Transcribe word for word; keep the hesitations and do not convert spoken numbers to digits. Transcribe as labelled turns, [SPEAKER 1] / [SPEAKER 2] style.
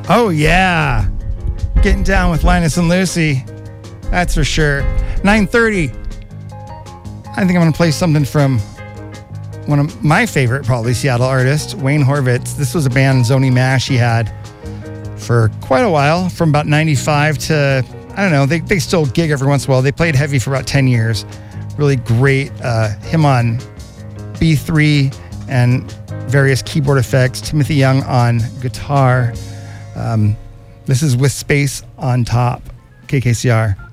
[SPEAKER 1] Oh, yeah. Getting down with Linus and Lucy. That's for sure. nine thirty. I think I'm going to play something from one of my favorite, probably, Seattle artists, Wayne Horvitz. This was a band, Zoni Mash, he had for quite a while, from about ninety-five to, I don't know, they, they still gig every once in a while. They played heavy for about ten years. Really great. Uh, him on B three and various keyboard effects. Timothy Young on guitar. Um, this is With Space on Top, K K C R.